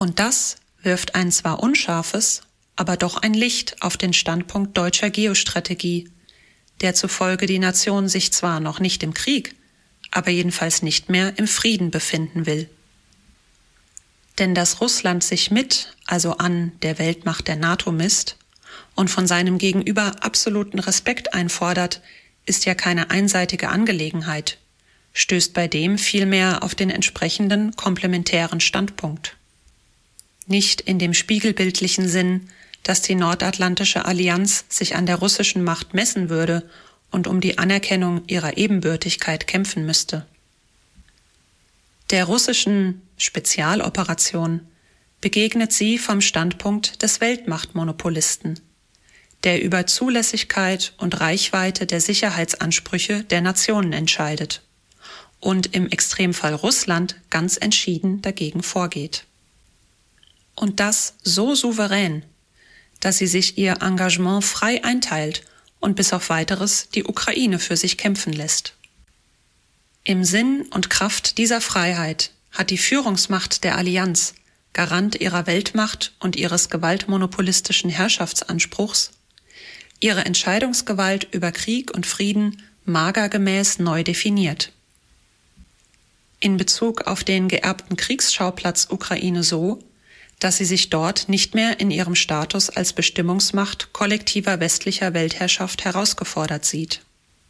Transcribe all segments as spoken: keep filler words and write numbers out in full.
Und das wirft ein zwar unscharfes, aber doch ein Licht auf den Standpunkt deutscher Geostrategie, der zufolge die Nation sich zwar noch nicht im Krieg, aber jedenfalls nicht mehr im Frieden befinden will. Denn dass Russland sich mit, also an der Weltmacht der NATO misst und von seinem Gegenüber absoluten Respekt einfordert, ist ja keine einseitige Angelegenheit, stößt bei dem vielmehr auf den entsprechenden komplementären Standpunkt. Nicht in dem spiegelbildlichen Sinn, dass die Nordatlantische Allianz sich an der russischen Macht messen würde und um die Anerkennung ihrer Ebenbürtigkeit kämpfen müsste. Der russischen Spezialoperation begegnet sie vom Standpunkt des Weltmachtmonopolisten, der über Zulässigkeit und Reichweite der Sicherheitsansprüche der Nationen entscheidet und im Extremfall Russland ganz entschieden dagegen vorgeht. Und das so souverän, dass sie sich ihr Engagement frei einteilt und bis auf Weiteres die Ukraine für sich kämpfen lässt. Im Sinn und Kraft dieser Freiheit hat die Führungsmacht der Allianz, Garant ihrer Weltmacht und ihres gewaltmonopolistischen Herrschaftsanspruchs, ihre Entscheidungsgewalt über Krieg und Frieden magergemäß neu definiert. In Bezug auf den geerbten Kriegsschauplatz Ukraine so, dass sie sich dort nicht mehr in ihrem Status als Bestimmungsmacht kollektiver westlicher Weltherrschaft herausgefordert sieht.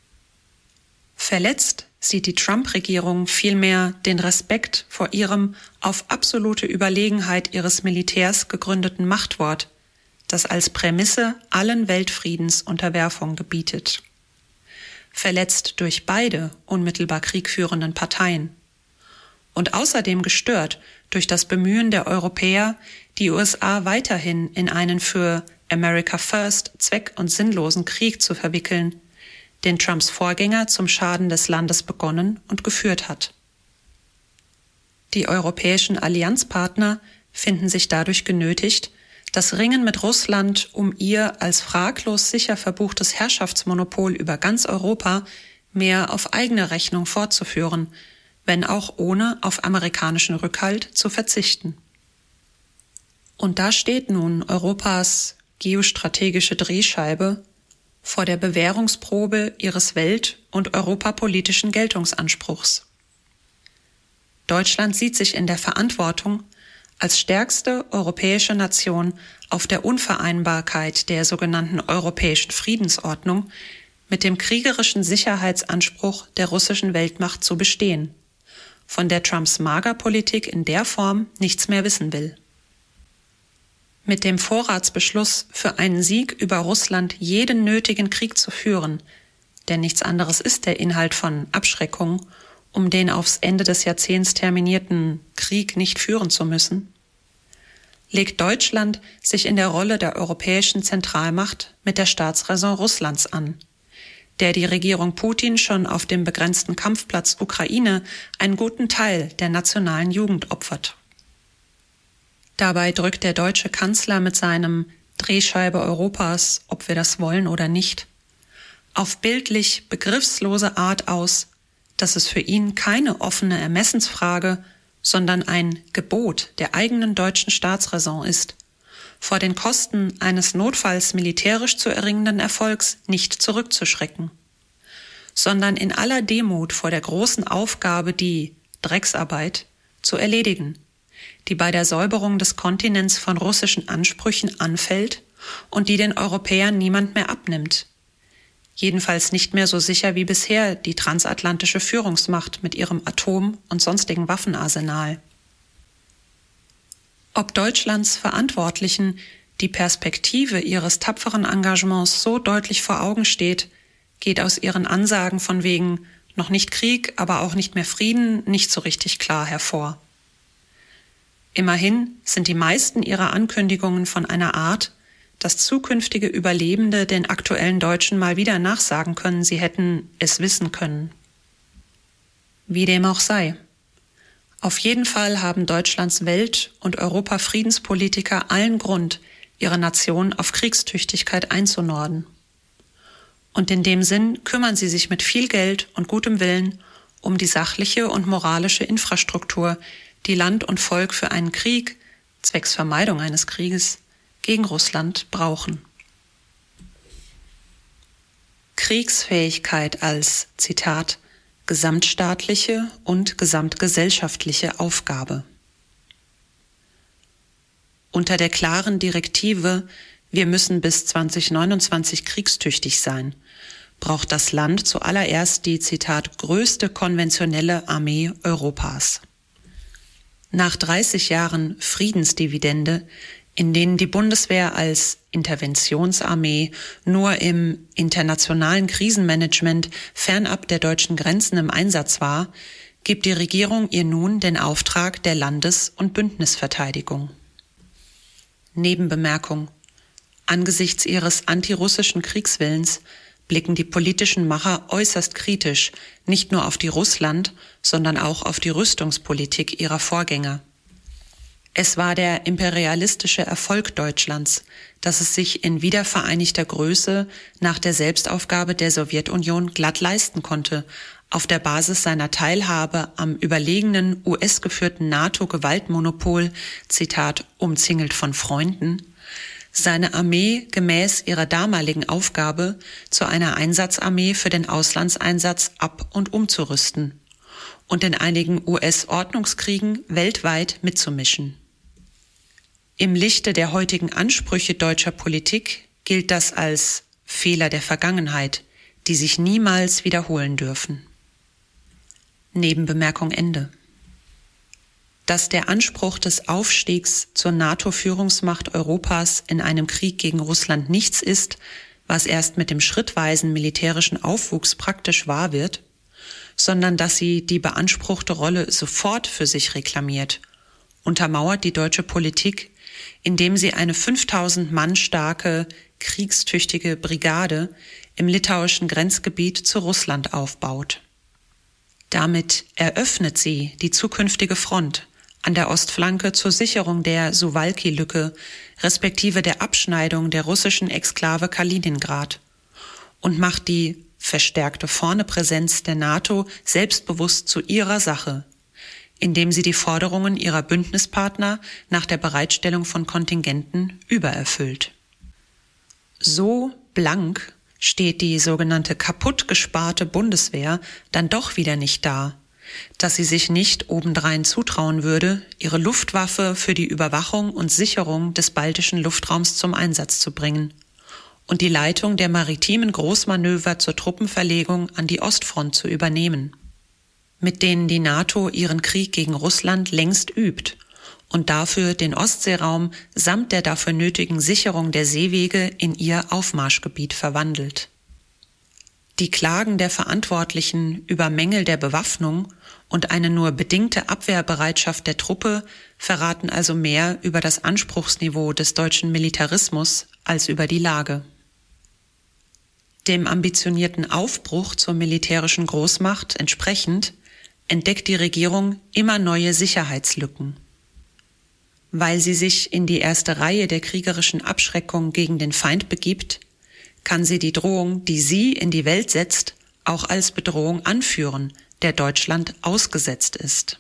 Verletzt sieht die Trump-Regierung vielmehr den Respekt vor ihrem auf absolute Überlegenheit ihres Militärs gegründeten Machtwort, das als Prämisse allen Weltfriedens Unterwerfung gebietet. Verletzt durch beide unmittelbar kriegführenden Parteien. Und außerdem gestört durch das Bemühen der Europäer, die U S A weiterhin in einen für America First zweck- und sinnlosen Krieg zu verwickeln, den Trumps Vorgänger zum Schaden des Landes begonnen und geführt hat. Die europäischen Allianzpartner finden sich dadurch genötigt, das Ringen mit Russland um ihr als fraglos sicher verbuchtes Herrschaftsmonopol über ganz Europa mehr auf eigene Rechnung fortzuführen, wenn auch ohne auf amerikanischen Rückhalt zu verzichten. Und da steht nun Europas geostrategische Drehscheibe vor der Bewährungsprobe ihres welt- und europapolitischen Geltungsanspruchs. Deutschland sieht sich in der Verantwortung, als stärkste europäische Nation auf der Unvereinbarkeit der sogenannten europäischen Friedensordnung mit dem kriegerischen Sicherheitsanspruch der russischen Weltmacht zu bestehen, von der Trumps Magerpolitik in der Form nichts mehr wissen will. Mit dem Vorratsbeschluss für einen Sieg über Russland jeden nötigen Krieg zu führen, denn nichts anderes ist der Inhalt von Abschreckung, um den aufs Ende des Jahrzehnts terminierten Krieg nicht führen zu müssen, legt Deutschland sich in der Rolle der europäischen Zentralmacht mit der Staatsräson Russlands an, der die Regierung Putin schon auf dem begrenzten Kampfplatz Ukraine einen guten Teil der nationalen Jugend opfert. Dabei drückt der deutsche Kanzler mit seinem Drehscheibe Europas, ob wir das wollen oder nicht, auf bildlich begriffslose Art aus, dass es für ihn keine offene Ermessensfrage, sondern ein Gebot der eigenen deutschen Staatsräson ist, vor den Kosten eines notfalls militärisch zu erringenden Erfolgs nicht zurückzuschrecken, sondern in aller Demut vor der großen Aufgabe, die Drecksarbeit, zu erledigen, die bei der Säuberung des Kontinents von russischen Ansprüchen anfällt und die den Europäern niemand mehr abnimmt. Jedenfalls nicht mehr so sicher wie bisher die transatlantische Führungsmacht mit ihrem Atom- und sonstigen Waffenarsenal. Ob Deutschlands Verantwortlichen die Perspektive ihres tapferen Engagements so deutlich vor Augen steht, geht aus ihren Ansagen von wegen noch nicht Krieg, aber auch nicht mehr Frieden nicht so richtig klar hervor. Immerhin sind die meisten ihrer Ankündigungen von einer Art, dass zukünftige Überlebende den aktuellen Deutschen mal wieder nachsagen können, sie hätten es wissen können. Wie dem auch sei. Auf jeden Fall haben Deutschlands Welt- und Europa-Friedenspolitiker allen Grund, ihre Nation auf Kriegstüchtigkeit einzunorden. Und in dem Sinn kümmern sie sich mit viel Geld und gutem Willen um die sachliche und moralische Infrastruktur, die Land und Volk für einen Krieg, zwecks Vermeidung eines Krieges, gegen Russland brauchen. Kriegsfähigkeit als, Zitat, gesamtstaatliche und gesamtgesellschaftliche Aufgabe. Unter der klaren Direktive, wir müssen bis zwanzig neunundzwanzig kriegstüchtig sein, braucht das Land zuallererst die, Zitat, größte konventionelle Armee Europas. Nach dreißig Jahren Friedensdividende, in denen die Bundeswehr als Interventionsarmee nur im internationalen Krisenmanagement fernab der deutschen Grenzen im Einsatz war, gibt die Regierung ihr nun den Auftrag der Landes- und Bündnisverteidigung. Nebenbemerkung: Angesichts ihres antirussischen Kriegswillens blicken die politischen Macher äußerst kritisch nicht nur auf die Russland-, sondern auch auf die Rüstungspolitik ihrer Vorgänger. Es war der imperialistische Erfolg Deutschlands, dass es sich in wiedervereinigter Größe nach der Selbstaufgabe der Sowjetunion glatt leisten konnte, auf der Basis seiner Teilhabe am überlegenen U S-geführten NATO-Gewaltmonopol, Zitat, umzingelt von Freunden, seine Armee gemäß ihrer damaligen Aufgabe zu einer Einsatzarmee für den Auslandseinsatz ab- und umzurüsten und in einigen U S-Ordnungskriegen weltweit mitzumischen. Im Lichte der heutigen Ansprüche deutscher Politik gilt das als Fehler der Vergangenheit, die sich niemals wiederholen dürfen. Nebenbemerkung Ende. Dass der Anspruch des Aufstiegs zur NATO-Führungsmacht Europas in einem Krieg gegen Russland nichts ist, was erst mit dem schrittweisen militärischen Aufwuchs praktisch wahr wird, sondern dass sie die beanspruchte Rolle sofort für sich reklamiert, untermauert die deutsche Politik, indem sie eine fünftausend Mann starke, kriegstüchtige Brigade im litauischen Grenzgebiet zu Russland aufbaut. Damit eröffnet sie die zukünftige Front an der Ostflanke zur Sicherung der Suwalki-Lücke, respektive der Abschneidung der russischen Exklave Kaliningrad und macht die verstärkte Vorne-Präsenz der NATO selbstbewusst zu ihrer Sache, indem sie die Forderungen ihrer Bündnispartner nach der Bereitstellung von Kontingenten übererfüllt. So blank steht die sogenannte kaputt gesparte Bundeswehr dann doch wieder nicht da, dass sie sich nicht obendrein zutrauen würde, ihre Luftwaffe für die Überwachung und Sicherung des baltischen Luftraums zum Einsatz zu bringen und die Leitung der maritimen Großmanöver zur Truppenverlegung an die Ostfront zu übernehmen, mit denen die NATO ihren Krieg gegen Russland längst übt und dafür den Ostseeraum samt der dafür nötigen Sicherung der Seewege in ihr Aufmarschgebiet verwandelt. Die Klagen der Verantwortlichen über Mängel der Bewaffnung und eine nur bedingte Abwehrbereitschaft der Truppe verraten also mehr über das Anspruchsniveau des deutschen Militarismus als über die Lage. Dem ambitionierten Aufbruch zur militärischen Großmacht entsprechend entdeckt die Regierung immer neue Sicherheitslücken. Weil sie sich in die erste Reihe der kriegerischen Abschreckung gegen den Feind begibt, kann sie die Drohung, die sie in die Welt setzt, auch als Bedrohung anführen, der Deutschland ausgesetzt ist.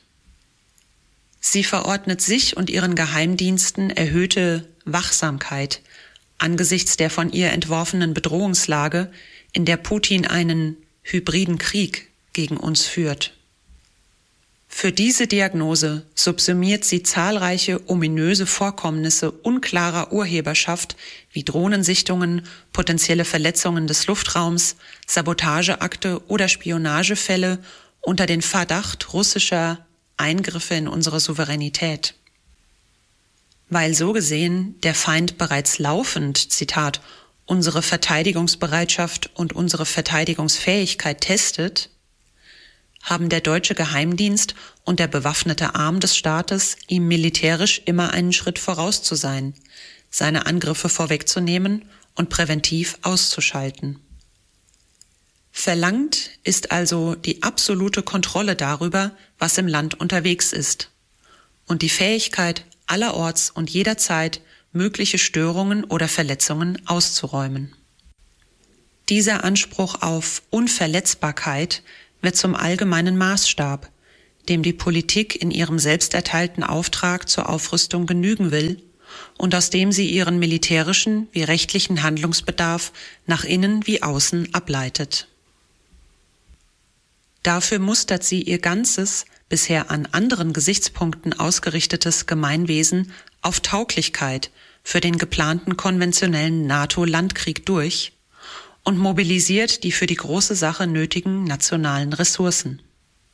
Sie verordnet sich und ihren Geheimdiensten erhöhte Wachsamkeit angesichts der von ihr entworfenen Bedrohungslage, in der Putin einen hybriden Krieg gegen uns führt. Für diese Diagnose subsumiert sie zahlreiche ominöse Vorkommnisse unklarer Urheberschaft wie Drohnensichtungen, potenzielle Verletzungen des Luftraums, Sabotageakte oder Spionagefälle unter den Verdacht russischer Eingriffe in unsere Souveränität. Weil so gesehen der Feind bereits laufend, Zitat, unsere Verteidigungsbereitschaft und unsere Verteidigungsfähigkeit testet, haben der deutsche Geheimdienst und der bewaffnete Arm des Staates ihm militärisch immer einen Schritt voraus zu sein, seine Angriffe vorwegzunehmen und präventiv auszuschalten. Verlangt ist also die absolute Kontrolle darüber, was im Land unterwegs ist, und die Fähigkeit, allerorts und jederzeit mögliche Störungen oder Verletzungen auszuräumen. Dieser Anspruch auf Unverletzbarkeit wird zum allgemeinen Maßstab, dem die Politik in ihrem selbsterteilten Auftrag zur Aufrüstung genügen will und aus dem sie ihren militärischen wie rechtlichen Handlungsbedarf nach innen wie außen ableitet. Dafür mustert sie ihr ganzes, bisher an anderen Gesichtspunkten ausgerichtetes Gemeinwesen auf Tauglichkeit für den geplanten konventionellen NATO-Landkrieg durch und mobilisiert die für die große Sache nötigen nationalen Ressourcen.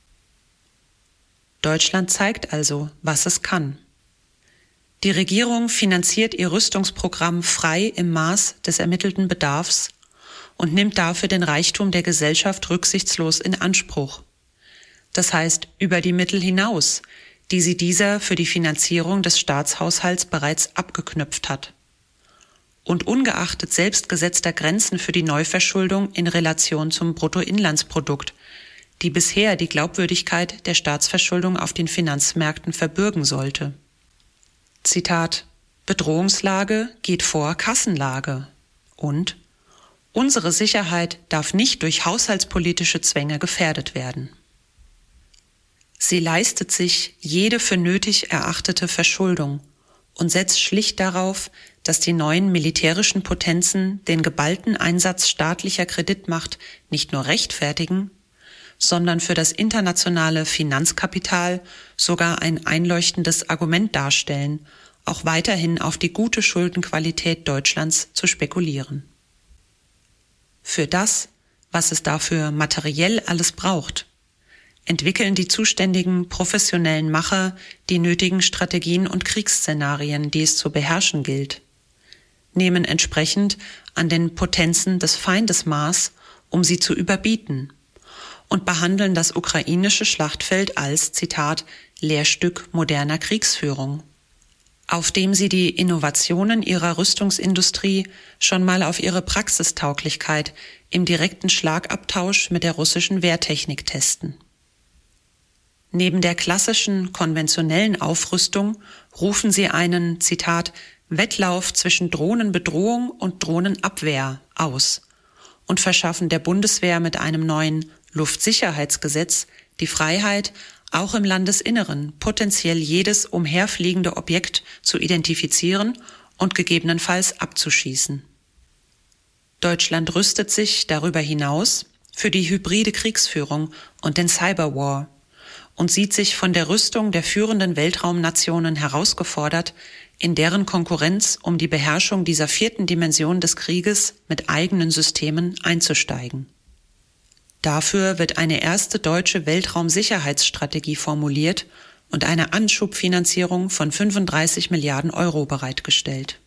Deutschland zeigt also, was es kann. Die Regierung finanziert ihr Rüstungsprogramm frei im Maß des ermittelten Bedarfs und nimmt dafür den Reichtum der Gesellschaft rücksichtslos in Anspruch. Das heißt, über die Mittel hinaus, die sie dieser für die Finanzierung des Staatshaushalts bereits abgeknüpft hat. Und ungeachtet selbstgesetzter Grenzen für die Neuverschuldung in Relation zum Bruttoinlandsprodukt, die bisher die Glaubwürdigkeit der Staatsverschuldung auf den Finanzmärkten verbürgen sollte. Zitat: Bedrohungslage geht vor Kassenlage und unsere Sicherheit darf nicht durch haushaltspolitische Zwänge gefährdet werden. Sie leistet sich jede für nötig erachtete Verschuldung und setzt schlicht darauf, dass die neuen militärischen Potenzen den geballten Einsatz staatlicher Kreditmacht nicht nur rechtfertigen, sondern für das internationale Finanzkapital sogar ein einleuchtendes Argument darstellen, auch weiterhin auf die gute Schuldenqualität Deutschlands zu spekulieren. Für das, was es dafür materiell alles braucht, entwickeln die zuständigen professionellen Macher die nötigen Strategien und Kriegsszenarien, die es zu beherrschen gilt, nehmen entsprechend an den Potenzen des Feindes Maß, um sie zu überbieten, und behandeln das ukrainische Schlachtfeld als, Zitat, Lehrstück moderner Kriegsführung, auf dem sie die Innovationen ihrer Rüstungsindustrie schon mal auf ihre Praxistauglichkeit im direkten Schlagabtausch mit der russischen Wehrtechnik testen. Neben der klassischen, konventionellen Aufrüstung rufen sie einen, Zitat, Wettlauf zwischen Drohnenbedrohung und Drohnenabwehr aus und verschaffen der Bundeswehr mit einem neuen Luftsicherheitsgesetz die Freiheit, auch im Landesinneren potenziell jedes umherfliegende Objekt zu identifizieren und gegebenenfalls abzuschießen. Deutschland rüstet sich darüber hinaus für die hybride Kriegsführung und den Cyberwar und sieht sich von der Rüstung der führenden Weltraumnationen herausgefordert, in deren Konkurrenz um die Beherrschung dieser vierten Dimension des Krieges mit eigenen Systemen einzusteigen. Dafür wird eine erste deutsche Weltraumsicherheitsstrategie formuliert und eine Anschubfinanzierung von fünfunddreißig Milliarden Euro bereitgestellt.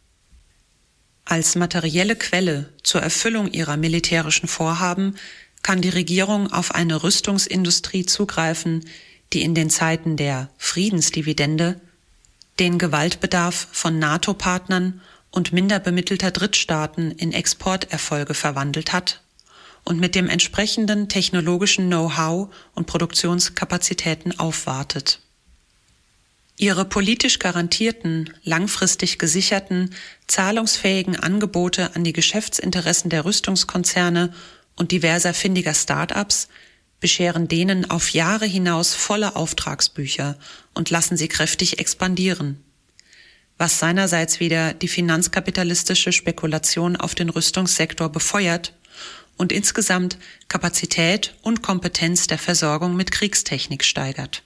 Als materielle Quelle zur Erfüllung ihrer militärischen Vorhaben kann die Regierung auf eine Rüstungsindustrie zugreifen, die in den Zeiten der Friedensdividende den Gewaltbedarf von NATO-Partnern und minder bemittelter Drittstaaten in Exporterfolge verwandelt hat und mit dem entsprechenden technologischen Know-how und Produktionskapazitäten aufwartet. Ihre politisch garantierten, langfristig gesicherten, zahlungsfähigen Angebote an die Geschäftsinteressen der Rüstungskonzerne und diverser findiger Start-ups bescheren denen auf Jahre hinaus volle Auftragsbücher und lassen sie kräftig expandieren, was seinerseits wieder die finanzkapitalistische Spekulation auf den Rüstungssektor befeuert und insgesamt Kapazität und Kompetenz der Versorgung mit Kriegstechnik steigert.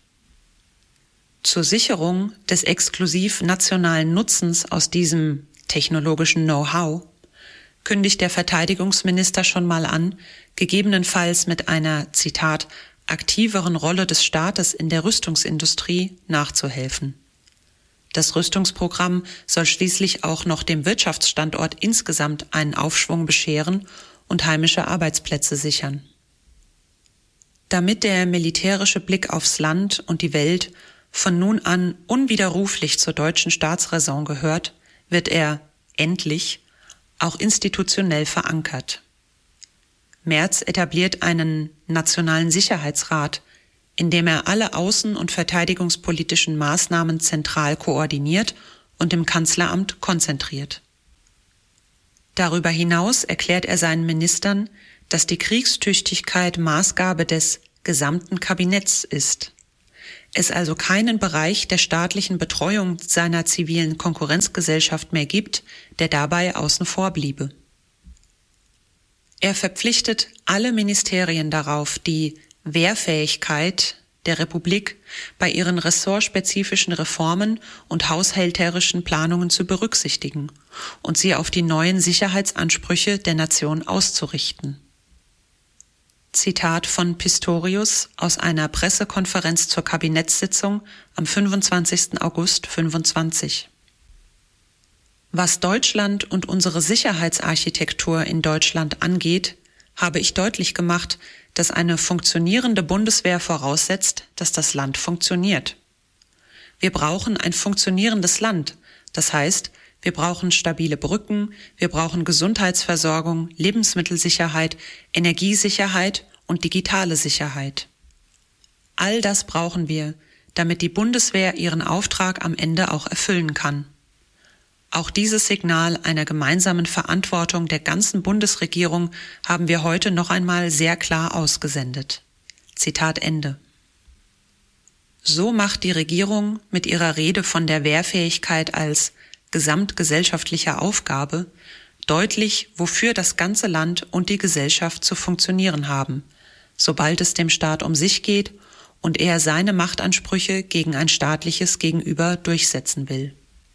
Zur Sicherung des exklusiv nationalen Nutzens aus diesem technologischen Know-how kündigt der Verteidigungsminister schon mal an, gegebenenfalls mit einer, Zitat, aktiveren Rolle des Staates in der Rüstungsindustrie nachzuhelfen. Das Rüstungsprogramm soll schließlich auch noch dem Wirtschaftsstandort insgesamt einen Aufschwung bescheren und heimische Arbeitsplätze sichern. Damit der militärische Blick aufs Land und die Welt von nun an unwiderruflich zur deutschen Staatsräson gehört, wird er, endlich, auch institutionell verankert. Merz etabliert einen Nationalen Sicherheitsrat, in dem er alle außen- und verteidigungspolitischen Maßnahmen zentral koordiniert und im Kanzleramt konzentriert. Darüber hinaus erklärt er seinen Ministern, dass die Kriegstüchtigkeit Maßgabe des gesamten Kabinetts ist. es also keinen Bereich der staatlichen Betreuung seiner zivilen Konkurrenzgesellschaft mehr gibt, der dabei außen vor bliebe. Er verpflichtet alle Ministerien darauf, die Wehrfähigkeit der Republik bei ihren ressortspezifischen Reformen und haushälterischen Planungen zu berücksichtigen und sie auf die neuen Sicherheitsansprüche der Nation auszurichten. Zitat von Pistorius aus einer Pressekonferenz zur Kabinettssitzung am fünfundzwanzigsten August fünfundzwanzig. Was Deutschland und unsere Sicherheitsarchitektur in Deutschland angeht, habe ich deutlich gemacht, dass eine funktionierende Bundeswehr voraussetzt, dass das Land funktioniert. Wir brauchen ein funktionierendes Land, das heißt, wir brauchen stabile Brücken, wir brauchen Gesundheitsversorgung, Lebensmittelsicherheit, Energiesicherheit und digitale Sicherheit. All das brauchen wir, damit die Bundeswehr ihren Auftrag am Ende auch erfüllen kann. Auch dieses Signal einer gemeinsamen Verantwortung der ganzen Bundesregierung haben wir heute noch einmal sehr klar ausgesendet. Zitat Ende. So macht die Regierung mit ihrer Rede von der Wehrfähigkeit als gesamtgesellschaftlicher Aufgabe deutlich, wofür das ganze Land und die Gesellschaft zu funktionieren haben, sobald es dem Staat um sich geht und er seine Machtansprüche gegen ein staatliches Gegenüber durchsetzen will.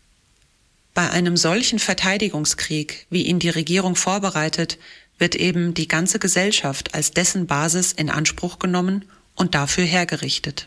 Bei einem solchen Verteidigungskrieg, wie ihn die Regierung vorbereitet, wird eben die ganze Gesellschaft als dessen Basis in Anspruch genommen und dafür hergerichtet.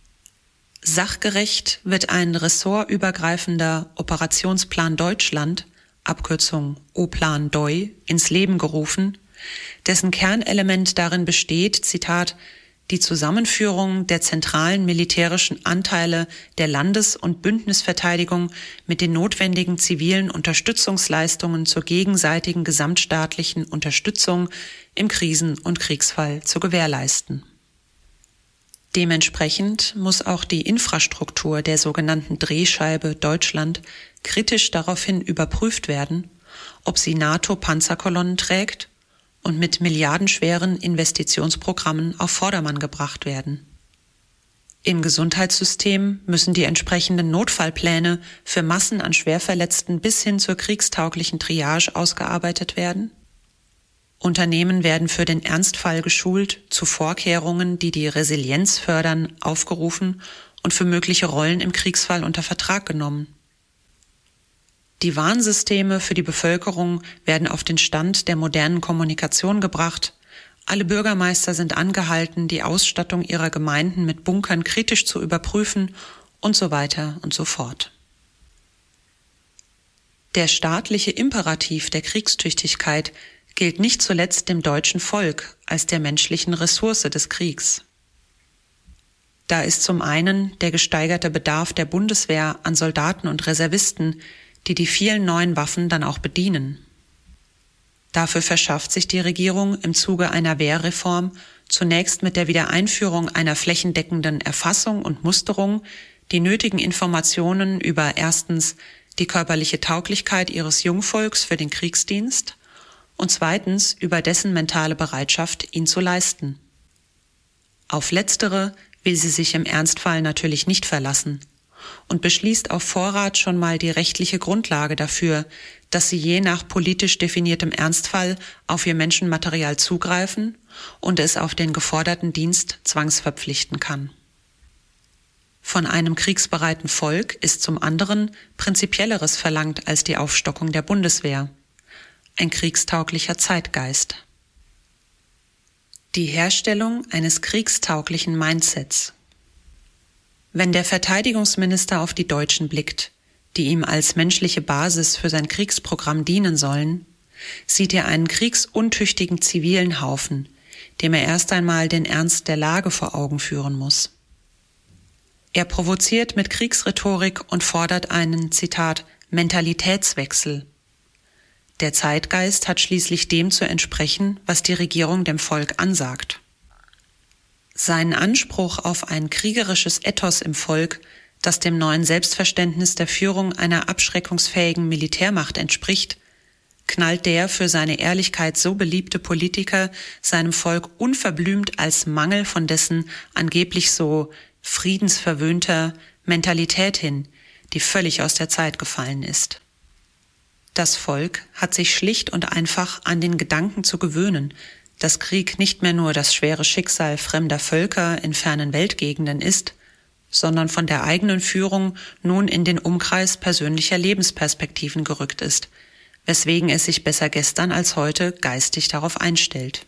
Sachgerecht wird ein ressortübergreifender Operationsplan Deutschland, Abkürzung O-Plan D O I, ins Leben gerufen, dessen Kernelement darin besteht, Zitat, die Zusammenführung der zentralen militärischen Anteile der Landes- und Bündnisverteidigung mit den notwendigen zivilen Unterstützungsleistungen zur gegenseitigen gesamtstaatlichen Unterstützung im Krisen- und Kriegsfall zu gewährleisten. Dementsprechend muss auch die Infrastruktur der sogenannten Drehscheibe Deutschland kritisch daraufhin überprüft werden, ob sie NATO-Panzerkolonnen trägt und mit milliardenschweren Investitionsprogrammen auf Vordermann gebracht werden. Im Gesundheitssystem müssen die entsprechenden Notfallpläne für Massen an Schwerverletzten bis hin zur kriegstauglichen Triage ausgearbeitet werden. Unternehmen werden für den Ernstfall geschult, zu Vorkehrungen, die die Resilienz fördern, aufgerufen und für mögliche Rollen im Kriegsfall unter Vertrag genommen. Die Warnsysteme für die Bevölkerung werden auf den Stand der modernen Kommunikation gebracht. Alle Bürgermeister sind angehalten, die Ausstattung ihrer Gemeinden mit Bunkern kritisch zu überprüfen und so weiter und so fort. Der staatliche Imperativ der Kriegstüchtigkeit gilt nicht zuletzt dem deutschen Volk als der menschlichen Ressource des Kriegs. Da ist zum einen der gesteigerte Bedarf der Bundeswehr an Soldaten und Reservisten, die die vielen neuen Waffen dann auch bedienen. Dafür verschafft sich die Regierung im Zuge einer Wehrreform zunächst mit der Wiedereinführung einer flächendeckenden Erfassung und Musterung die nötigen Informationen über erstens die körperliche Tauglichkeit ihres Jungvolks für den Kriegsdienst und zweitens über dessen mentale Bereitschaft, ihn zu leisten. Auf letztere will sie sich im Ernstfall natürlich nicht verlassen und beschließt auf Vorrat schon mal die rechtliche Grundlage dafür, dass sie je nach politisch definiertem Ernstfall auf ihr Menschenmaterial zugreifen und es auf den geforderten Dienst zwangsverpflichten kann. Von einem kriegsbereiten Volk ist zum anderen Prinzipielleres verlangt als die Aufstockung der Bundeswehr: ein kriegstauglicher Zeitgeist. Die Herstellung eines kriegstauglichen Mindsets. Wenn der Verteidigungsminister auf die Deutschen blickt, die ihm als menschliche Basis für sein Kriegsprogramm dienen sollen, sieht er einen kriegsuntüchtigen zivilen Haufen, dem er erst einmal den Ernst der Lage vor Augen führen muss. Er provoziert mit Kriegsrhetorik und fordert einen, Zitat, Mentalitätswechsel. Der Zeitgeist hat schließlich dem zu entsprechen, was die Regierung dem Volk ansagt. Seinen Anspruch auf ein kriegerisches Ethos im Volk, das dem neuen Selbstverständnis der Führung einer abschreckungsfähigen Militärmacht entspricht, knallt der für seine Ehrlichkeit so beliebte Politiker seinem Volk unverblümt als Mangel von dessen angeblich so friedensverwöhnter Mentalität hin, die völlig aus der Zeit gefallen ist. Das Volk hat sich schlicht und einfach an den Gedanken zu gewöhnen, dass Krieg nicht mehr nur das schwere Schicksal fremder Völker in fernen Weltgegenden ist, sondern von der eigenen Führung nun in den Umkreis persönlicher Lebensperspektiven gerückt ist, weswegen es sich besser gestern als heute geistig darauf einstellt.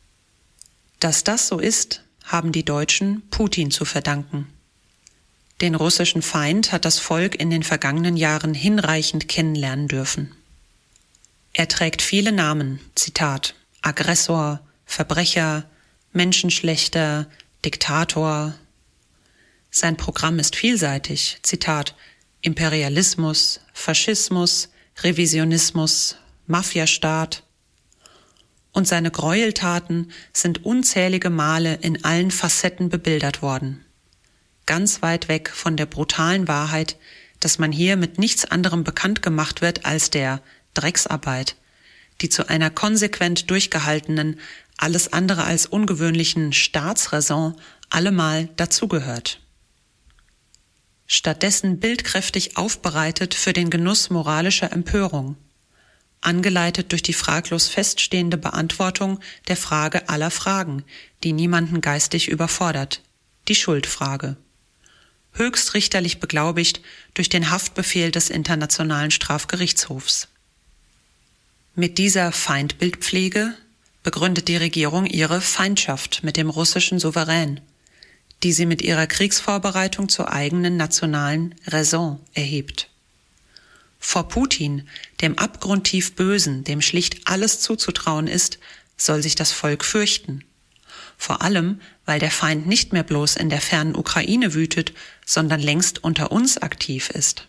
Dass das so ist, haben die Deutschen Putin zu verdanken. Den russischen Feind hat das Volk in den vergangenen Jahren hinreichend kennenlernen dürfen. Er trägt viele Namen, Zitat, Aggressor, Verbrecher, Menschenschlächter, Diktator. Sein Programm ist vielseitig, Zitat, Imperialismus, Faschismus, Revisionismus, Mafiastaat. Und seine Gräueltaten sind unzählige Male in allen Facetten bebildert worden. Ganz weit weg von der brutalen Wahrheit, dass man hier mit nichts anderem bekannt gemacht wird als der Drecksarbeit, die zu einer konsequent durchgehaltenen, alles andere als ungewöhnlichen Staatsräson allemal dazugehört. Stattdessen bildkräftig aufbereitet für den Genuss moralischer Empörung, angeleitet durch die fraglos feststehende Beantwortung der Frage aller Fragen, die niemanden geistig überfordert, die Schuldfrage. Höchst richterlich beglaubigt durch den Haftbefehl des Internationalen Strafgerichtshofs. Mit dieser Feindbildpflege begründet die Regierung ihre Feindschaft mit dem russischen Souverän, die sie mit ihrer Kriegsvorbereitung zur eigenen nationalen Raison erhebt. Vor Putin, dem abgrundtief Bösen, dem schlicht alles zuzutrauen ist, soll sich das Volk fürchten. Vor allem, weil der Feind nicht mehr bloß in der fernen Ukraine wütet, sondern längst unter uns aktiv ist.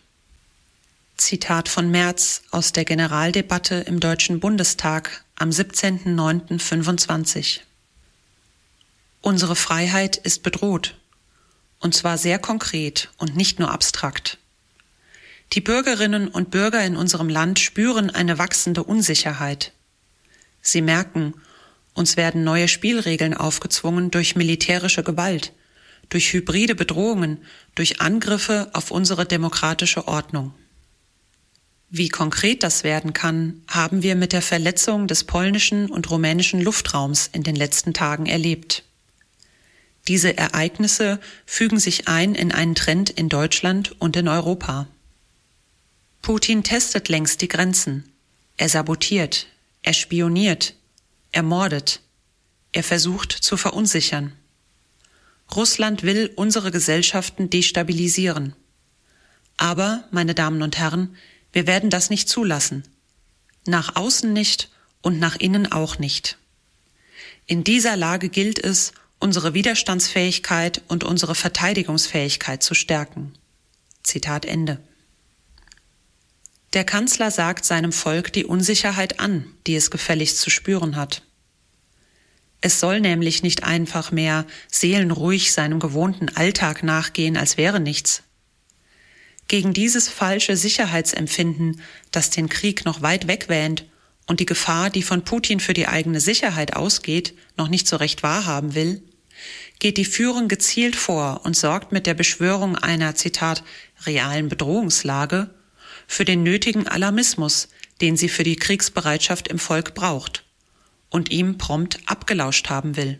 Zitat von Merz aus der Generaldebatte im Deutschen Bundestag am siebzehnten neunten fünfundzwanzig. Unsere Freiheit ist bedroht, und zwar sehr konkret und nicht nur abstrakt. Die Bürgerinnen und Bürger in unserem Land spüren eine wachsende Unsicherheit. Sie merken, uns werden neue Spielregeln aufgezwungen durch militärische Gewalt, durch hybride Bedrohungen, durch Angriffe auf unsere demokratische Ordnung. Wie konkret das werden kann, haben wir mit der Verletzung des polnischen und rumänischen Luftraums in den letzten Tagen erlebt. Diese Ereignisse fügen sich ein in einen Trend in Deutschland und in Europa. Putin testet längst die Grenzen. Er sabotiert, er spioniert, er mordet, er versucht zu verunsichern. Russland will unsere Gesellschaften destabilisieren. Aber, meine Damen und Herren, wir werden das nicht zulassen. Nach außen nicht und nach innen auch nicht. In dieser Lage gilt es, unsere Widerstandsfähigkeit und unsere Verteidigungsfähigkeit zu stärken. Zitat Ende. Der Kanzler sagt seinem Volk die Unsicherheit an, die es gefälligst zu spüren hat. Es soll nämlich nicht einfach mehr seelenruhig seinem gewohnten Alltag nachgehen, als wäre nichts. Gegen dieses falsche Sicherheitsempfinden, das den Krieg noch weit wegwähnt und die Gefahr, die von Putin für die eigene Sicherheit ausgeht, noch nicht so recht wahrhaben will, geht die Führung gezielt vor und sorgt mit der Beschwörung einer, Zitat, realen Bedrohungslage für den nötigen Alarmismus, den sie für die Kriegsbereitschaft im Volk braucht und ihm prompt abgelauscht haben will.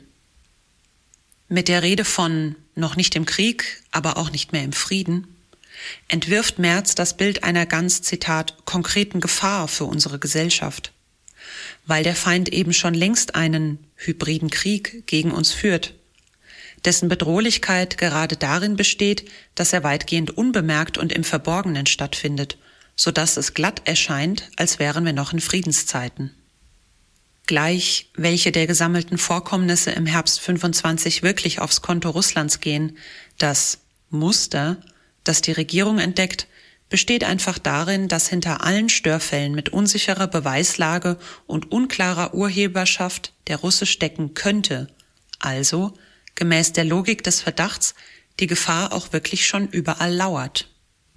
Mit der Rede von noch nicht im Krieg, aber auch nicht mehr im Frieden entwirft Merz das Bild einer ganz, Zitat, konkreten Gefahr für unsere Gesellschaft, weil der Feind eben schon längst einen hybriden Krieg gegen uns führt, dessen Bedrohlichkeit gerade darin besteht, dass er weitgehend unbemerkt und im Verborgenen stattfindet, sodass es glatt erscheint, als wären wir noch in Friedenszeiten. Gleich, welche der gesammelten Vorkommnisse im Herbst fünfundzwanzig wirklich aufs Konto Russlands gehen, das Muster, das die Regierung entdeckt, besteht einfach darin, dass hinter allen Störfällen mit unsicherer Beweislage und unklarer Urheberschaft der Russe stecken könnte, also gemäß der Logik des Verdachts die Gefahr auch wirklich schon überall lauert.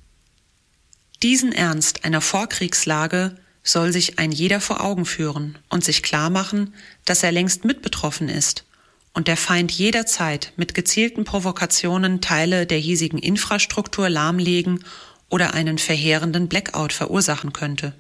Diesen Ernst einer Vorkriegslage soll sich ein jeder vor Augen führen und sich klar machen, dass er längst mitbetroffen ist und der Feind jederzeit mit gezielten Provokationen Teile der hiesigen Infrastruktur lahmlegen oder einen verheerenden Blackout verursachen könnte.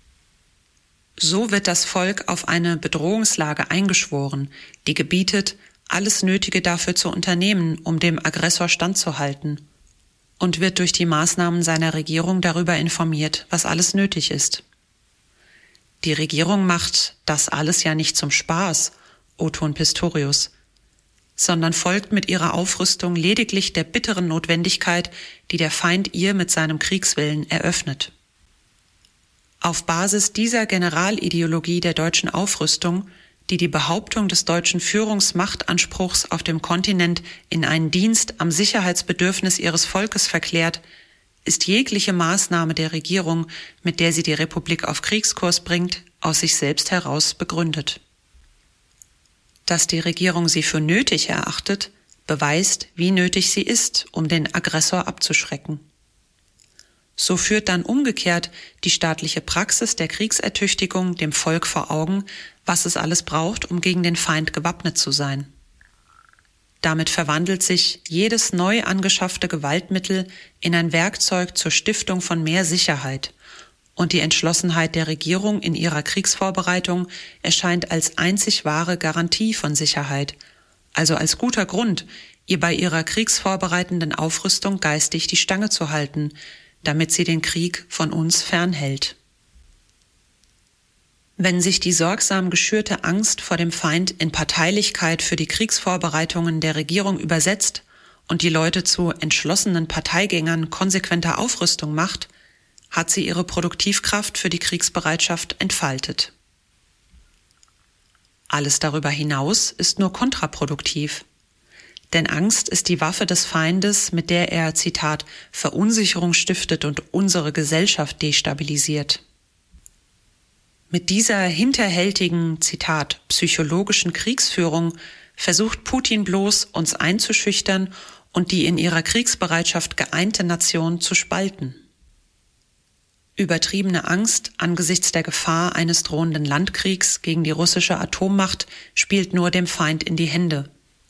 So wird das Volk auf eine Bedrohungslage eingeschworen, die gebietet, alles Nötige dafür zu unternehmen, um dem Aggressor standzuhalten, und wird durch die Maßnahmen seiner Regierung darüber informiert, was alles nötig ist. Die Regierung macht das alles ja nicht zum Spaß, Othon Pistorius, sondern folgt mit ihrer Aufrüstung lediglich der bitteren Notwendigkeit, die der Feind ihr mit seinem Kriegswillen eröffnet. Auf Basis dieser Generalideologie der deutschen Aufrüstung, die die Behauptung des deutschen Führungsmachtanspruchs auf dem Kontinent in einen Dienst am Sicherheitsbedürfnis ihres Volkes verklärt, ist jegliche Maßnahme der Regierung, mit der sie die Republik auf Kriegskurs bringt, aus sich selbst heraus begründet. Dass die Regierung sie für nötig erachtet, beweist, wie nötig sie ist, um den Aggressor abzuschrecken. So führt dann umgekehrt die staatliche Praxis der Kriegsertüchtigung dem Volk vor Augen, was es alles braucht, um gegen den Feind gewappnet zu sein. Damit verwandelt sich jedes neu angeschaffte Gewaltmittel in ein Werkzeug zur Stiftung von mehr Sicherheit, und die Entschlossenheit der Regierung in ihrer Kriegsvorbereitung erscheint als einzig wahre Garantie von Sicherheit, also als guter Grund, ihr bei ihrer kriegsvorbereitenden Aufrüstung geistig die Stange zu halten, damit sie den Krieg von uns fernhält. Wenn sich die sorgsam geschürte Angst vor dem Feind in Parteilichkeit für die Kriegsvorbereitungen der Regierung übersetzt und die Leute zu entschlossenen Parteigängern konsequenter Aufrüstung macht, hat sie ihre Produktivkraft für die Kriegsbereitschaft entfaltet. Alles darüber hinaus ist nur kontraproduktiv. Denn Angst ist die Waffe des Feindes, mit der er, Zitat, Verunsicherung stiftet und unsere Gesellschaft destabilisiert. Mit dieser hinterhältigen, Zitat, psychologischen Kriegsführung versucht Putin bloß, uns einzuschüchtern und die in ihrer Kriegsbereitschaft geeinte Nation zu spalten. Übertriebene Angst angesichts der Gefahr eines drohenden Landkriegs gegen die russische Atommacht spielt nur dem Feind in die Hände.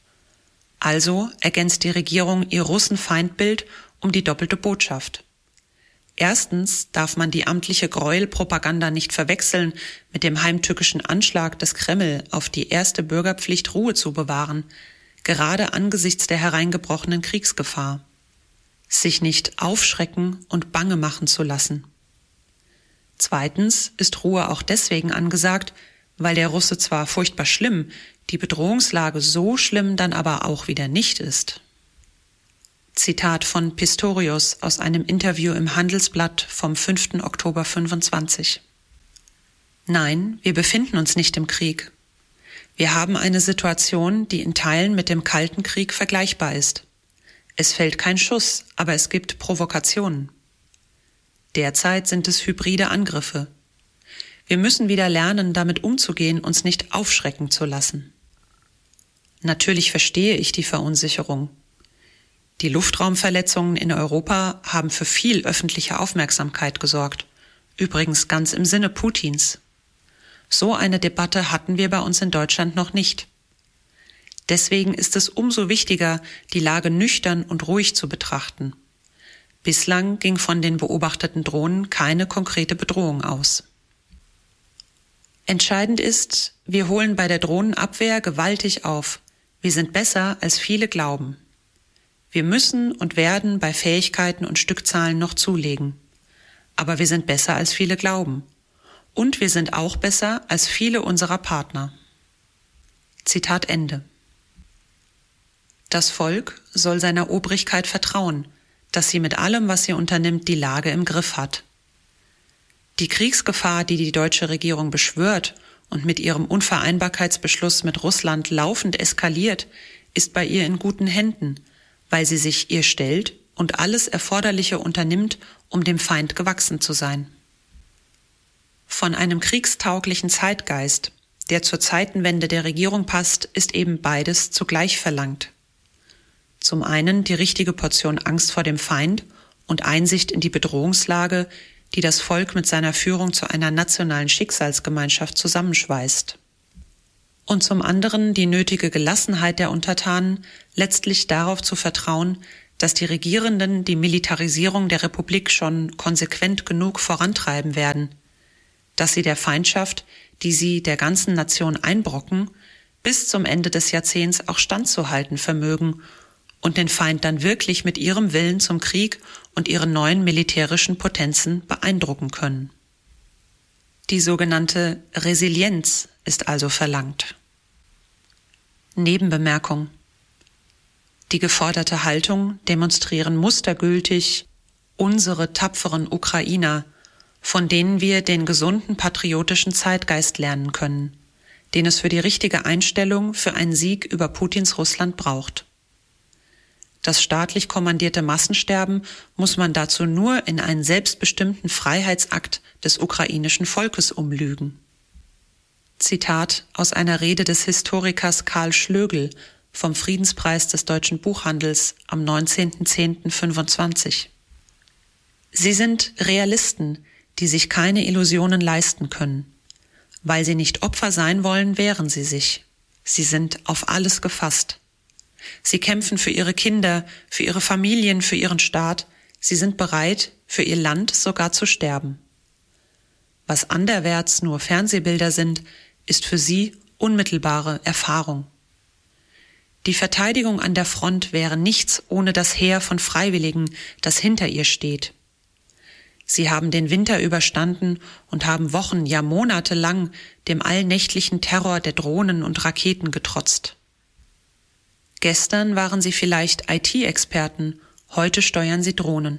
Also ergänzt die Regierung ihr Russenfeindbild um die doppelte Botschaft. Erstens darf man die amtliche Gräuelpropaganda nicht verwechseln mit dem heimtückischen Anschlag des Kreml auf die erste Bürgerpflicht, Ruhe zu bewahren, gerade angesichts der hereingebrochenen Kriegsgefahr. Sich nicht aufschrecken und bange machen zu lassen. Zweitens ist Ruhe auch deswegen angesagt, weil der Russe zwar furchtbar schlimm, die Bedrohungslage so schlimm dann aber auch wieder nicht ist. Zitat von Pistorius aus einem Interview im Handelsblatt vom fünften Oktober fünfundzwanzig. Nein, wir befinden uns nicht im Krieg. Wir haben eine Situation, die in Teilen mit dem Kalten Krieg vergleichbar ist. Es fällt kein Schuss, aber es gibt Provokationen. Derzeit sind es hybride Angriffe. Wir müssen wieder lernen, damit umzugehen, uns nicht aufschrecken zu lassen. Natürlich verstehe ich die Verunsicherung. Die Luftraumverletzungen in Europa haben für viel öffentliche Aufmerksamkeit gesorgt, übrigens ganz im Sinne Putins. So eine Debatte hatten wir bei uns in Deutschland noch nicht. Deswegen ist es umso wichtiger, die Lage nüchtern und ruhig zu betrachten. Bislang ging von den beobachteten Drohnen keine konkrete Bedrohung aus. Entscheidend ist, wir holen bei der Drohnenabwehr gewaltig auf. Wir sind besser, als viele glauben. Wir müssen und werden bei Fähigkeiten und Stückzahlen noch zulegen. Aber wir sind besser, als viele glauben. Und wir sind auch besser als viele unserer Partner. Zitat Ende. Das Volk soll seiner Obrigkeit vertrauen, dass sie mit allem, was sie unternimmt, die Lage im Griff hat. Die Kriegsgefahr, die die deutsche Regierung beschwört und mit ihrem Unvereinbarkeitsbeschluss mit Russland laufend eskaliert, ist bei ihr in guten Händen, weil sie sich ihr stellt und alles Erforderliche unternimmt, um dem Feind gewachsen zu sein. Von einem kriegstauglichen Zeitgeist, der zur Zeitenwende der Regierung passt, ist eben beides zugleich verlangt. Zum einen die richtige Portion Angst vor dem Feind und Einsicht in die Bedrohungslage, die das Volk mit seiner Führung zu einer nationalen Schicksalsgemeinschaft zusammenschweißt. und zum anderen die nötige Gelassenheit der Untertanen, letztlich darauf zu vertrauen, dass die Regierenden die Militarisierung der Republik schon konsequent genug vorantreiben werden, dass sie der Feindschaft, die sie der ganzen Nation einbrocken, bis zum Ende des Jahrzehnts auch standzuhalten vermögen und den Feind dann wirklich mit ihrem Willen zum Krieg und ihren neuen militärischen Potenzen beeindrucken können. Die sogenannte Resilienz ist also verlangt. Nebenbemerkung: Die geforderte Haltung demonstrieren mustergültig unsere tapferen Ukrainer, von denen wir den gesunden patriotischen Zeitgeist lernen können, den es für die richtige Einstellung für einen Sieg über Putins Russland braucht. Das staatlich kommandierte Massensterben muss man dazu nur in einen selbstbestimmten Freiheitsakt des ukrainischen Volkes umlügen. Zitat aus einer Rede des Historikers Karl Schlögl vom Friedenspreis des Deutschen Buchhandels am neunzehnten zehnten fünfundzwanzig. Sie sind Realisten, die sich keine Illusionen leisten können. Weil sie nicht Opfer sein wollen, wehren sie sich. Sie sind auf alles gefasst. Sie kämpfen für ihre Kinder, für ihre Familien, für ihren Staat. Sie sind bereit, für ihr Land sogar zu sterben. Was anderwärts nur Fernsehbilder sind, ist für sie unmittelbare Erfahrung. Die Verteidigung an der Front wäre nichts ohne das Heer von Freiwilligen, das hinter ihr steht. Sie haben den Winter überstanden und haben Wochen, ja Monate lang dem allnächtlichen Terror der Drohnen und Raketen getrotzt. Gestern waren sie vielleicht I T-Experten, heute steuern sie Drohnen.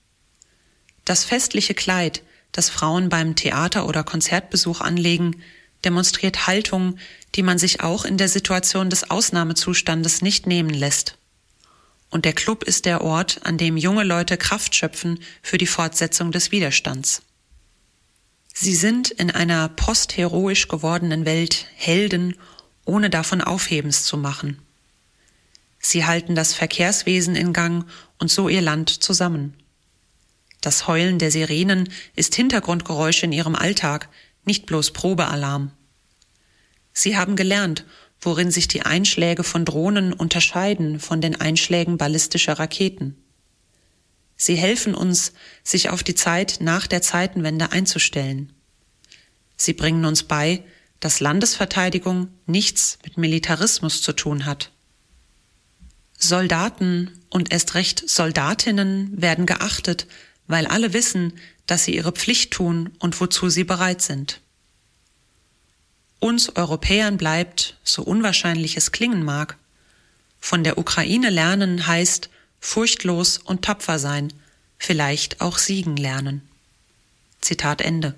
Das festliche Kleid, das Frauen beim Theater- oder Konzertbesuch anlegen, demonstriert Haltung, die man sich auch in der Situation des Ausnahmezustandes nicht nehmen lässt. Und der Club ist der Ort, an dem junge Leute Kraft schöpfen für die Fortsetzung des Widerstands. Sie sind in einer postheroisch gewordenen Welt Helden, ohne davon Aufhebens zu machen. Sie halten das Verkehrswesen in Gang und so ihr Land zusammen. Das Heulen der Sirenen ist Hintergrundgeräusch in ihrem Alltag, nicht bloß Probealarm. Sie haben gelernt, worin sich die Einschläge von Drohnen unterscheiden von den Einschlägen ballistischer Raketen. Sie helfen uns, sich auf die Zeit nach der Zeitenwende einzustellen. Sie bringen uns bei, dass Landesverteidigung nichts mit Militarismus zu tun hat. Soldaten und erst recht Soldatinnen werden geachtet, weil alle wissen, dass sie ihre Pflicht tun und wozu sie bereit sind. Uns Europäern bleibt, so unwahrscheinlich es klingen mag, von der Ukraine lernen heißt furchtlos und tapfer sein, vielleicht auch siegen lernen. Zitat Ende.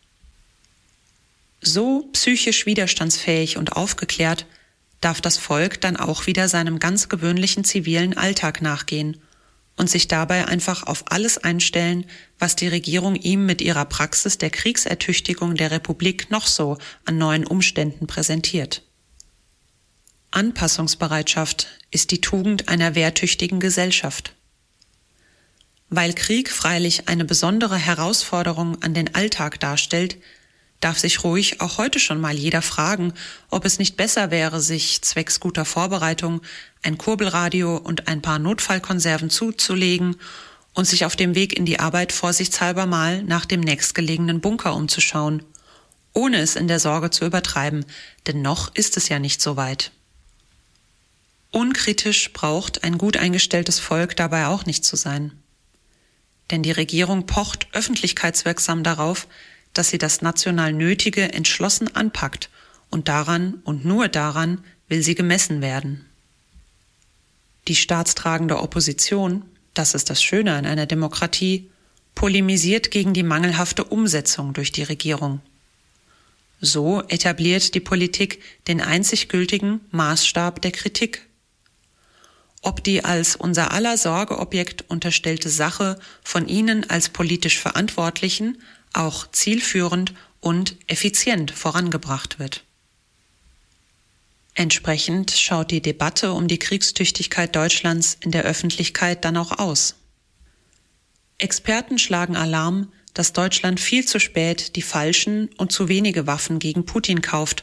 So psychisch widerstandsfähig und aufgeklärt darf das Volk dann auch wieder seinem ganz gewöhnlichen zivilen Alltag nachgehen und sich dabei einfach auf alles einstellen, was die Regierung ihm mit ihrer Praxis der Kriegsertüchtigung der Republik noch so an neuen Umständen präsentiert. Anpassungsbereitschaft ist die Tugend einer wehrtüchtigen Gesellschaft. Weil Krieg freilich eine besondere Herausforderung an den Alltag darstellt, darf sich ruhig auch heute schon mal jeder fragen, ob es nicht besser wäre, sich zwecks guter Vorbereitung ein Kurbelradio und ein paar Notfallkonserven zuzulegen und sich auf dem Weg in die Arbeit vorsichtshalber mal nach dem nächstgelegenen Bunker umzuschauen, ohne es in der Sorge zu übertreiben, denn noch ist es ja nicht so weit. Unkritisch braucht ein gut eingestelltes Volk dabei auch nicht zu sein. Denn die Regierung pocht öffentlichkeitswirksam darauf, dass sie das national Nötige entschlossen anpackt und daran und nur daran will sie gemessen werden. Die staatstragende Opposition, das ist das Schöne an einer Demokratie, polemisiert gegen die mangelhafte Umsetzung durch die Regierung. So etabliert die Politik den einzig gültigen Maßstab der Kritik. Ob die als unser aller Sorgeobjekt unterstellte Sache von ihnen als politisch Verantwortlichen auch zielführend und effizient vorangebracht wird. Entsprechend schaut die Debatte um die Kriegstüchtigkeit Deutschlands in der Öffentlichkeit dann auch aus. Experten schlagen Alarm, dass Deutschland viel zu spät die falschen und zu wenige Waffen gegen Putin kauft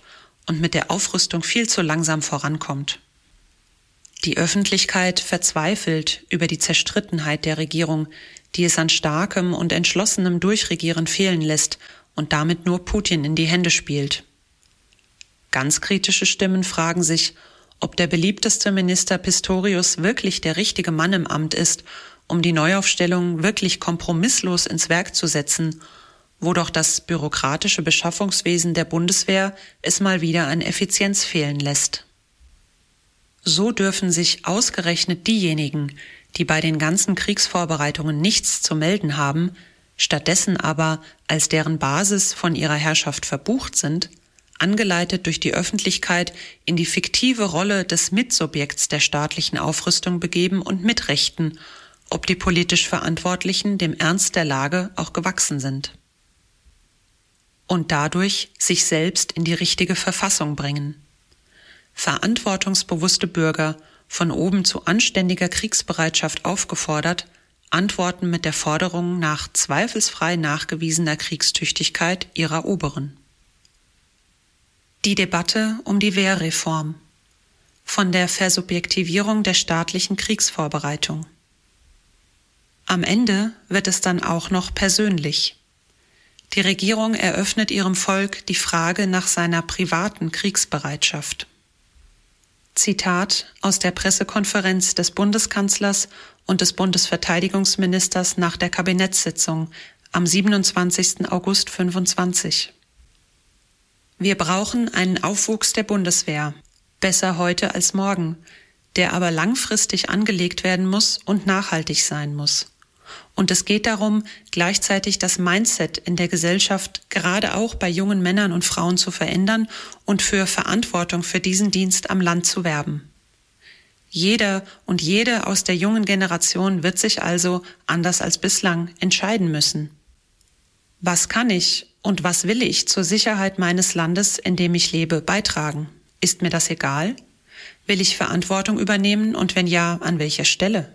und mit der Aufrüstung viel zu langsam vorankommt. Die Öffentlichkeit verzweifelt über die Zerstrittenheit der Regierung, die es an starkem und entschlossenem Durchregieren fehlen lässt und damit nur Putin in die Hände spielt. Ganz kritische Stimmen fragen sich, ob der beliebteste Minister Pistorius wirklich der richtige Mann im Amt ist, um die Neuaufstellung wirklich kompromisslos ins Werk zu setzen, wo doch das bürokratische Beschaffungswesen der Bundeswehr es mal wieder an Effizienz fehlen lässt. So dürfen sich ausgerechnet diejenigen, die bei den ganzen Kriegsvorbereitungen nichts zu melden haben, stattdessen aber als deren Basis von ihrer Herrschaft verbucht sind, angeleitet durch die Öffentlichkeit in die fiktive Rolle des Mitsubjekts der staatlichen Aufrüstung begeben und mitrechten, ob die politisch Verantwortlichen dem Ernst der Lage auch gewachsen sind. Und dadurch sich selbst in die richtige Verfassung bringen. Verantwortungsbewusste Bürger, von oben zu anständiger Kriegsbereitschaft aufgefordert, antworten mit der Forderung nach zweifelsfrei nachgewiesener Kriegstüchtigkeit ihrer Oberen. Die Debatte um die Wehrreform. Von der Versubjektivierung der staatlichen Kriegsvorbereitung. Am Ende wird es dann auch noch persönlich. Die Regierung eröffnet ihrem Volk die Frage nach seiner privaten Kriegsbereitschaft. Zitat aus der Pressekonferenz des Bundeskanzlers und des Bundesverteidigungsministers nach der Kabinettssitzung am siebenundzwanzigsten August fünfundzwanzig. Wir brauchen einen Aufwuchs der Bundeswehr, besser heute als morgen, der aber langfristig angelegt werden muss und nachhaltig sein muss. Und es geht darum, gleichzeitig das Mindset in der Gesellschaft gerade auch bei jungen Männern und Frauen zu verändern und für Verantwortung für diesen Dienst am Land zu werben. Jeder und jede aus der jungen Generation wird sich also, anders als bislang, entscheiden müssen. Was kann ich und was will ich zur Sicherheit meines Landes, in dem ich lebe, beitragen? Ist mir das egal? Will ich Verantwortung übernehmen und wenn ja, an welcher Stelle?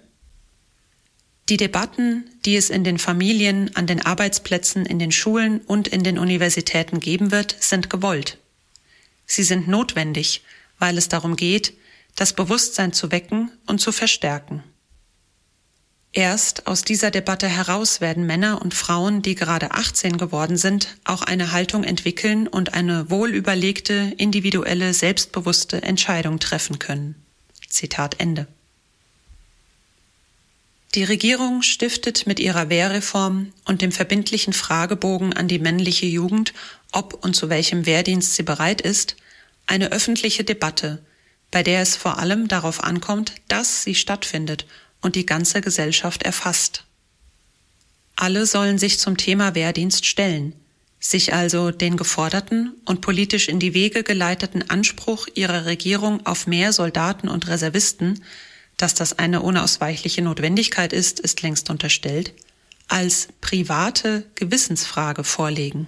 Die Debatten, die es in den Familien, an den Arbeitsplätzen, in den Schulen und in den Universitäten geben wird, sind gewollt. Sie sind notwendig, weil es darum geht, das Bewusstsein zu wecken und zu verstärken. Erst aus dieser Debatte heraus werden Männer und Frauen, die gerade achtzehn geworden sind, auch eine Haltung entwickeln und eine wohlüberlegte, individuelle, selbstbewusste Entscheidung treffen können. Zitat Ende. Die Regierung stiftet mit ihrer Wehrreform und dem verbindlichen Fragebogen an die männliche Jugend, ob und zu welchem Wehrdienst sie bereit ist, eine öffentliche Debatte, bei der es vor allem darauf ankommt, dass sie stattfindet und die ganze Gesellschaft erfasst. Alle sollen sich zum Thema Wehrdienst stellen, sich also den geforderten und politisch in die Wege geleiteten Anspruch ihrer Regierung auf mehr Soldaten und Reservisten, dass das eine unausweichliche Notwendigkeit ist, ist längst unterstellt, als private Gewissensfrage vorlegen.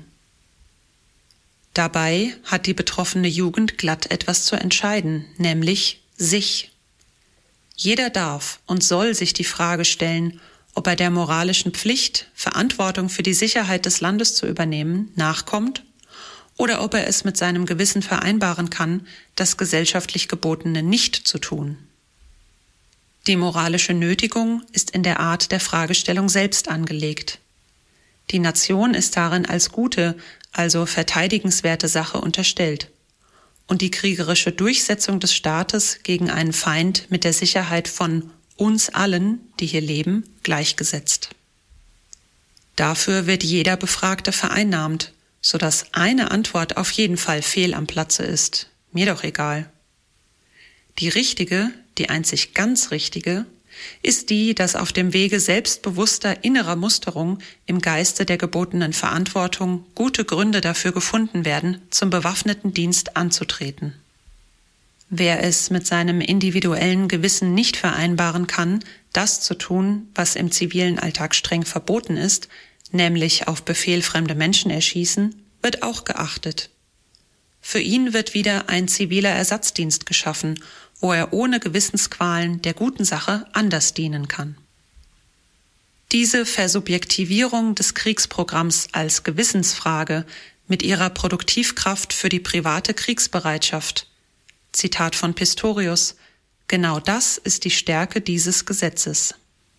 Dabei hat die betroffene Jugend glatt etwas zu entscheiden, nämlich sich. Jeder darf und soll sich die Frage stellen, ob er der moralischen Pflicht, Verantwortung für die Sicherheit des Landes zu übernehmen, nachkommt oder ob er es mit seinem Gewissen vereinbaren kann, das gesellschaftlich Gebotene nicht zu tun. Die moralische Nötigung ist in der Art der Fragestellung selbst angelegt. Die Nation ist darin als gute, also verteidigenswerte Sache unterstellt und die kriegerische Durchsetzung des Staates gegen einen Feind mit der Sicherheit von uns allen, die hier leben, gleichgesetzt. Dafür wird jeder Befragte vereinnahmt, sodass eine Antwort auf jeden Fall fehl am Platze ist. Mir doch egal. Die richtige, die einzig ganz richtige, ist die, dass auf dem Wege selbstbewusster innerer Musterung im Geiste der gebotenen Verantwortung gute Gründe dafür gefunden werden, zum bewaffneten Dienst anzutreten. Wer es mit seinem individuellen Gewissen nicht vereinbaren kann, das zu tun, was im zivilen Alltag streng verboten ist, nämlich auf Befehl fremde Menschen erschießen, wird auch geachtet. Für ihn wird wieder ein ziviler Ersatzdienst geschaffen, wo er ohne Gewissensqualen der guten Sache anders dienen kann. Diese Versubjektivierung des Kriegsprogramms als Gewissensfrage mit ihrer Produktivkraft für die private Kriegsbereitschaft. Zitat von Pistorius: Genau das ist die Stärke dieses Gesetzes.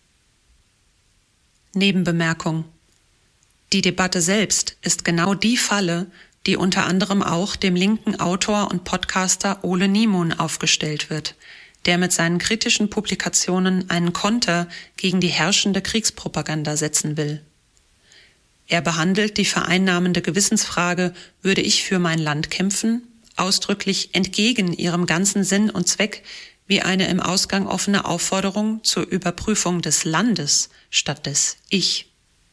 Nebenbemerkung: Die Debatte selbst ist genau die Falle, die unter anderem auch dem linken Autor und Podcaster Ole Niemun aufgestellt wird, der mit seinen kritischen Publikationen einen Konter gegen die herrschende Kriegspropaganda setzen will. Er behandelt die vereinnahmende Gewissensfrage „Würde ich für mein Land kämpfen?" ausdrücklich entgegen ihrem ganzen Sinn und Zweck wie eine im Ausgang offene Aufforderung zur Überprüfung des Landes statt des Ich.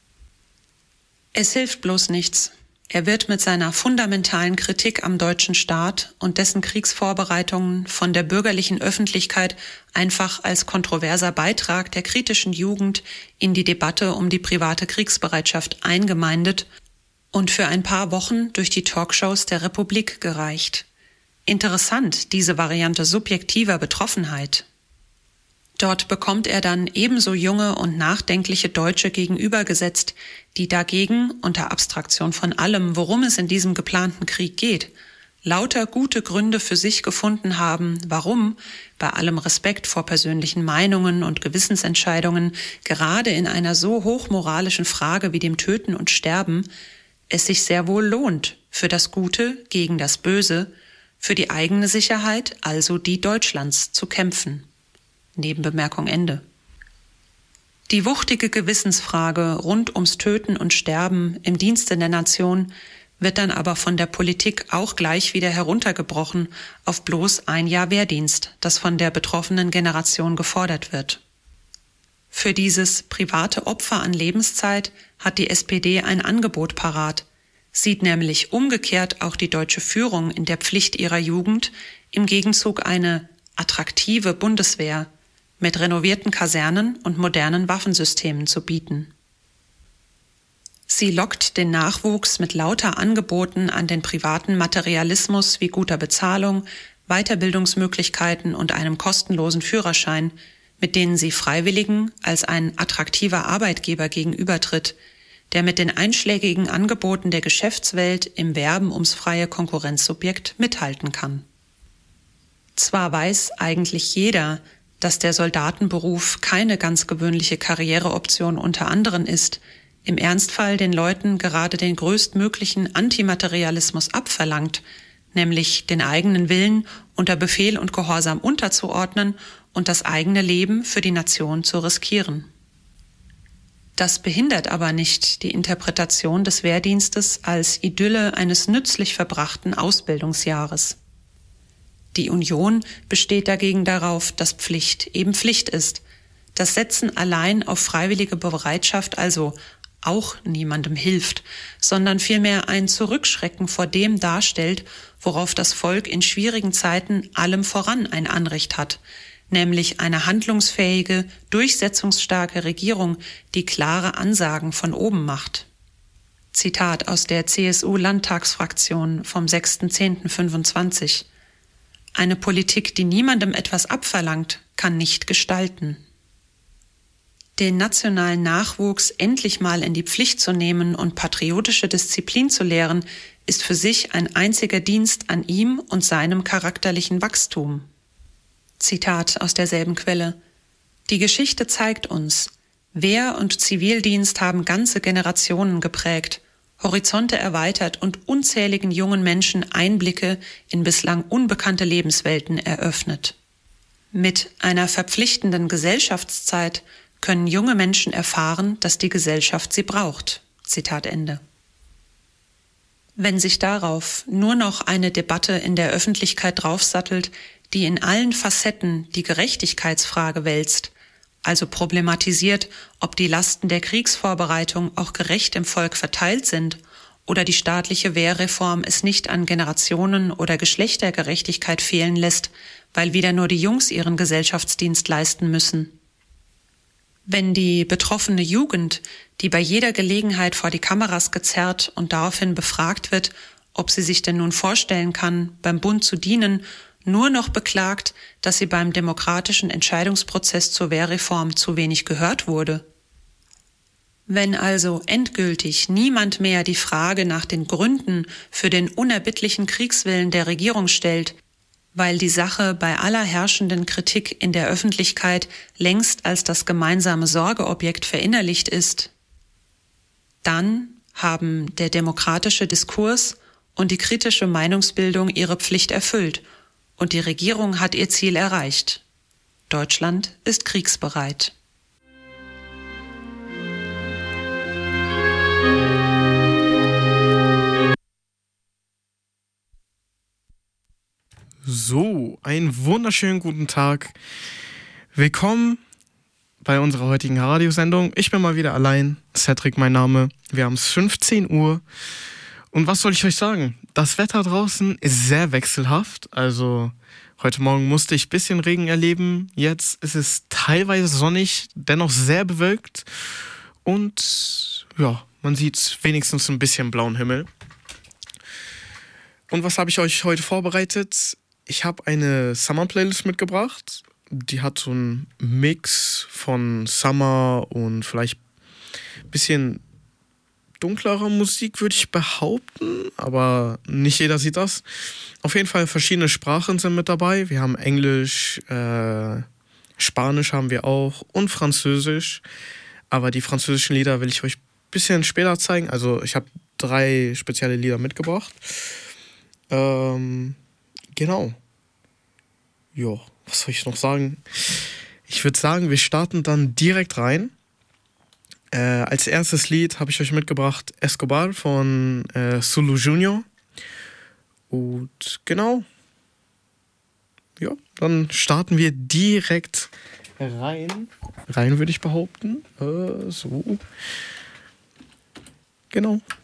Es hilft bloß nichts. Er wird mit seiner fundamentalen Kritik am deutschen Staat und dessen Kriegsvorbereitungen von der bürgerlichen Öffentlichkeit einfach als kontroverser Beitrag der kritischen Jugend in die Debatte um die private Kriegsbereitschaft eingemeindet und für ein paar Wochen durch die Talkshows der Republik gereicht. Interessant, diese Variante subjektiver Betroffenheit. Dort bekommt er dann ebenso junge und nachdenkliche Deutsche gegenübergesetzt, die dagegen, unter Abstraktion von allem, worum es in diesem geplanten Krieg geht, lauter gute Gründe für sich gefunden haben, warum, bei allem Respekt vor persönlichen Meinungen und Gewissensentscheidungen, gerade in einer so hochmoralischen Frage wie dem Töten und Sterben, es sich sehr wohl lohnt, für das Gute gegen das Böse, für die eigene Sicherheit, also die Deutschlands, zu kämpfen. Nebenbemerkung Ende. Die wuchtige Gewissensfrage rund ums Töten und Sterben im Dienste der Nation wird dann aber von der Politik auch gleich wieder heruntergebrochen auf bloß ein Jahr Wehrdienst, das von der betroffenen Generation gefordert wird. Für dieses private Opfer an Lebenszeit hat die S P D ein Angebot parat, sieht nämlich umgekehrt auch die deutsche Führung in der Pflicht ihrer Jugend, im Gegenzug eine attraktive Bundeswehr mit renovierten Kasernen und modernen Waffensystemen zu bieten. Sie lockt den Nachwuchs mit lauter Angeboten an den privaten Materialismus wie guter Bezahlung, Weiterbildungsmöglichkeiten und einem kostenlosen Führerschein, mit denen sie Freiwilligen als ein attraktiver Arbeitgeber gegenübertritt, der mit den einschlägigen Angeboten der Geschäftswelt im Werben ums freie Konkurrenzsubjekt mithalten kann. Zwar weiß eigentlich jeder, dass der Soldatenberuf keine ganz gewöhnliche Karriereoption unter anderen ist, im Ernstfall den Leuten gerade den größtmöglichen Antimaterialismus abverlangt, nämlich den eigenen Willen unter Befehl und Gehorsam unterzuordnen und das eigene Leben für die Nation zu riskieren. Das behindert aber nicht die Interpretation des Wehrdienstes als Idylle eines nützlich verbrachten Ausbildungsjahres. Die Union besteht dagegen darauf, dass Pflicht eben Pflicht ist. Das Setzen allein auf freiwillige Bereitschaft also auch niemandem hilft, sondern vielmehr ein Zurückschrecken vor dem darstellt, worauf das Volk in schwierigen Zeiten allem voran ein Anrecht hat, nämlich eine handlungsfähige, durchsetzungsstarke Regierung, die klare Ansagen von oben macht. Zitat aus der C S U-Landtagsfraktion vom sechster zehnter fünfundzwanzig. Eine Politik, die niemandem etwas abverlangt, kann nicht gestalten. Den nationalen Nachwuchs endlich mal in die Pflicht zu nehmen und patriotische Disziplin zu lehren, ist für sich ein einziger Dienst an ihm und seinem charakterlichen Wachstum. Zitat aus derselben Quelle. Die Geschichte zeigt uns, Wehr- und Zivildienst haben ganze Generationen geprägt, Horizonte erweitert und unzähligen jungen Menschen Einblicke in bislang unbekannte Lebenswelten eröffnet. Mit einer verpflichtenden Gesellschaftszeit können junge Menschen erfahren, dass die Gesellschaft sie braucht. Zitat Ende. Wenn sich darauf nur noch eine Debatte in der Öffentlichkeit draufsattelt, die in allen Facetten die Gerechtigkeitsfrage wälzt, also problematisiert, ob die Lasten der Kriegsvorbereitung auch gerecht im Volk verteilt sind oder die staatliche Wehrreform es nicht an Generationen- oder Geschlechtergerechtigkeit fehlen lässt, weil wieder nur die Jungs ihren Gesellschaftsdienst leisten müssen. Wenn die betroffene Jugend, die bei jeder Gelegenheit vor die Kameras gezerrt und daraufhin befragt wird, ob sie sich denn nun vorstellen kann, beim Bund zu dienen, nur noch beklagt, dass sie beim demokratischen Entscheidungsprozess zur Wehrreform zu wenig gehört wurde, Wenn also endgültig niemand mehr die Frage nach den Gründen für den unerbittlichen Kriegswillen der Regierung stellt, weil die Sache bei aller herrschenden Kritik in der Öffentlichkeit längst als das gemeinsame Sorgeobjekt verinnerlicht ist, dann haben der demokratische Diskurs und die kritische Meinungsbildung ihre Pflicht erfüllt und die Regierung hat ihr Ziel erreicht. Deutschland ist kriegsbereit. So, einen wunderschönen guten Tag. Willkommen bei unserer heutigen Radiosendung. Ich bin mal wieder allein. Cedric mein Name. Wir haben es fünfzehn Uhr. Und was soll ich euch sagen? Das Wetter draußen ist sehr wechselhaft. Also heute Morgen musste ich ein bisschen Regen erleben. Jetzt ist es teilweise sonnig, dennoch sehr bewölkt. Und ja, man sieht wenigstens ein bisschen blauen Himmel. Und was habe ich euch heute vorbereitet? Ich habe eine Summer-Playlist mitgebracht. Die hat so einen Mix von Summer und vielleicht ein bisschen dunklerer Musik, würde ich behaupten. Aber nicht jeder sieht das. Auf jeden Fall verschiedene Sprachen sind mit dabei. Wir haben Englisch, äh, Spanisch haben wir auch und Französisch. Aber die französischen Lieder will ich euch ein bisschen später zeigen. Also ich habe drei spezielle Lieder mitgebracht. Ähm, genau. Jo, was soll ich noch sagen? Ich würde sagen, wir starten dann direkt rein. Äh, als erstes Lied habe ich euch mitgebracht Escobar von äh, Zulu Junior. Und genau. Ja, dann starten wir direkt rein. Rein würde ich behaupten. Äh, so. Genau.